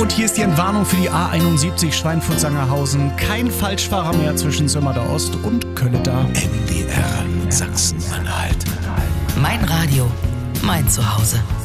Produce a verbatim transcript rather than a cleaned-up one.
Und hier ist die Entwarnung für die A einundsiebzig Schweinfurt-Sangerhausen. Kein Falschfahrer mehr zwischen Sömmerda Ost und Kölleda. M D R Sachsen-Anhalt. Mein Radio, mein Zuhause.